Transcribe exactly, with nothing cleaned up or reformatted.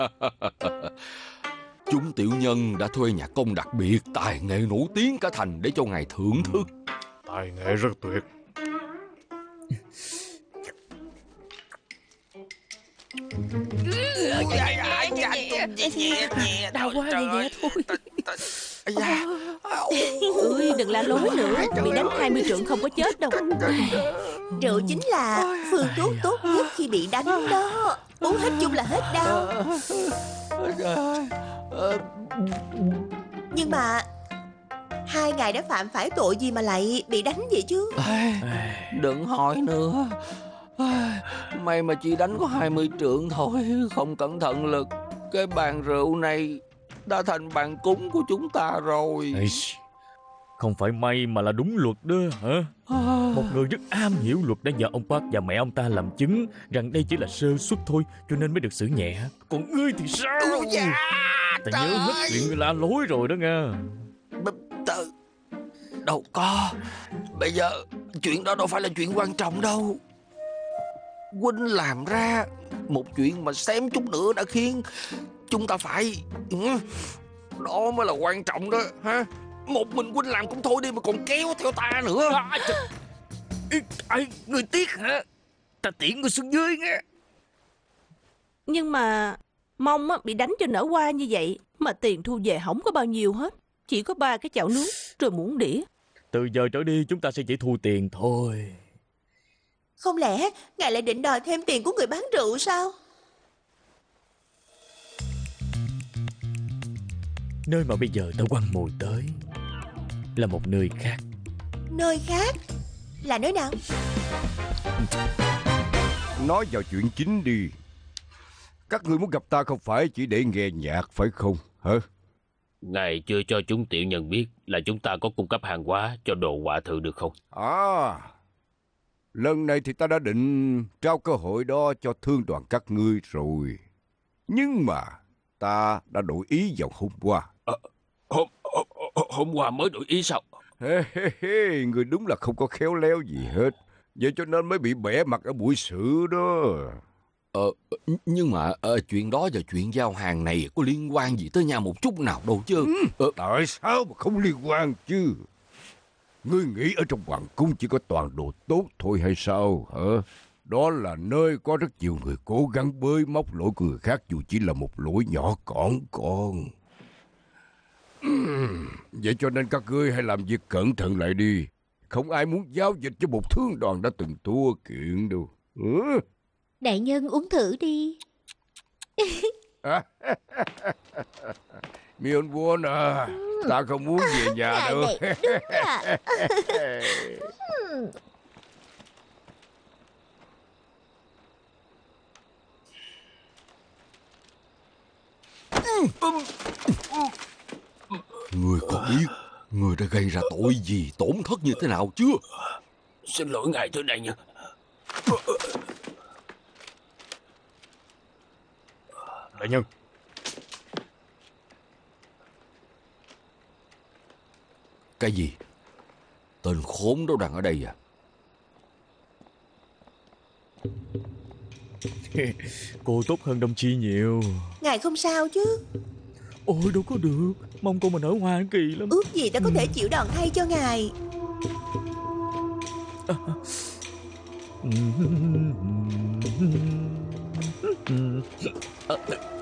Chúng tiểu nhân đã thuê nhạc công đặc biệt, tài nghệ nổi tiếng cả thành để cho ngài thưởng thức. Tài nghệ rất tuyệt. Đau quá, nhẹ nhẹ thôi. Ôi, đừng la lối nữa. Bị đánh hai mươi trượng không có chết đâu. Rượu chính là phương thuốc tốt nhất khi bị đánh đó. Uống hết chung là hết đau. Nhưng mà hai ngài đã phạm phải tội gì mà lại bị đánh vậy chứ? Đừng hỏi nữa. May mà chỉ đánh có hai mươi trượng thôi. Không cẩn thận lực cái bàn rượu này đã thành bàn cúng của chúng ta rồi. Ê, không phải may mà là đúng luật đó hả? Một người rất am hiểu luật đã nhờ ông Park và mẹ ông ta làm chứng rằng đây chỉ là sơ suất thôi, cho nên mới được xử nhẹ. Còn ngươi thì sao? Dạ, Ta nhớ hết chuyện ngươi la lối rồi đó nha. Tự đâu có. Bây giờ chuyện đó đâu phải là chuyện quan trọng đâu. Huynh làm ra một chuyện mà xém chút nữa đã khiến chúng ta phải... Đó mới là quan trọng đó ha. Một mình huynh làm cũng thôi đi mà còn kéo theo ta nữa. Ai, người tiếc hả? Ta tiễn người xuống dưới nghe. Nhưng mà Mong á, bị đánh cho nở hoa như vậy mà tiền thu về không có bao nhiêu hết. Chỉ có ba cái chảo nướng rồi muỗng đĩa. Từ giờ trở đi chúng ta sẽ chỉ thu tiền thôi. Không lẽ ngài lại định đòi thêm tiền của người bán rượu sao? Nơi mà bây giờ ta quăng mồi tới là một nơi khác. Nơi khác? Là nơi nào? Nói vào chuyện chính đi. Các ngươi muốn gặp ta không phải chỉ để nghe nhạc phải không hả? Ngài chưa cho chúng tiểu nhân biết là chúng ta có cung cấp hàng hóa cho đồ họa thự được không? À, lần này thì ta đã định trao cơ hội đó cho thương đoàn các ngươi rồi. Nhưng mà ta đã đổi ý vào hôm qua. À, hôm, hôm, hôm qua mới đổi ý sao? Hey, hey, hey, người đúng là không có khéo léo gì hết. Vậy cho nên mới bị bẻ mặt ở buổi xử đó. Ờ, nhưng mà ờ, chuyện đó và chuyện giao hàng này có liên quan gì tới nhau một chút nào đâu chứ. Ừ, ờ. Tại sao mà không liên quan chứ? Ngươi nghĩ ở trong hoàng cung chỉ có toàn đồ tốt thôi hay sao hả? Đó là nơi có rất nhiều người cố gắng bới móc lỗi của người khác dù chỉ là một lỗi nhỏ cỏn con. Uhm, vậy cho nên các ngươi hãy làm việc cẩn thận lại đi. Không ai muốn giao dịch cho một thương đoàn đã từng thua kiện đâu. Ừ? Đại nhân uống thử đi. Mion Won à, ta không muốn về nhà đâu. Này, đúng à. Người có biết người đã gây ra tội gì, tổn thất như thế nào chưa? Xin lỗi ngài thưa đại nhân. Đại nhân, Cái gì? Tên khốn đó đang ở đây à? cô tốt hơn đồng chi nhiều. Ngài không sao chứ? Ôi đâu có được, mong cô mà nở hoa kỳ lắm. Ước gì ta có thể chịu đòn thay cho ngài. À.